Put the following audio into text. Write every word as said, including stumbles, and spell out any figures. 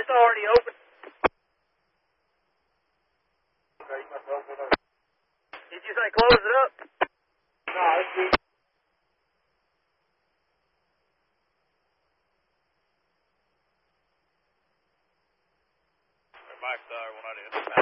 It's already open. Did you say close it up? No, it's good. Mike's there when I did.